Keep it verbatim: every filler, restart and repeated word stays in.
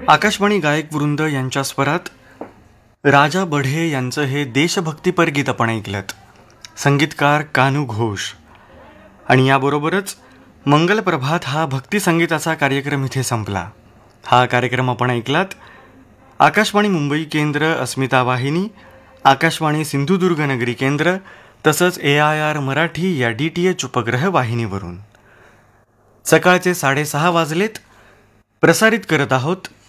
आकाशवाणी गायक वृंद यांच्या स्वरात राजा बढे यांचं हे देशभक्तीपर गीत आपण ऐकलत. संगीतकार कानू घोष. आणि याबरोबरच मंगल प्रभात हा भक्तिसंगीताचा कार्यक्रम इथे संपला. हा कार्यक्रम आपण ऐकलात आकाशवाणी मुंबई केंद्र, अस्मिता वाहिनी, आकाशवाणी सिंधुदुर्ग नगरी केंद्र तसंच ए आय आर मराठी या डी टी एच उपग्रह वाहिनीवरून. सकाळचे साडेसहा वाजलेत. प्रसारित करत आहोत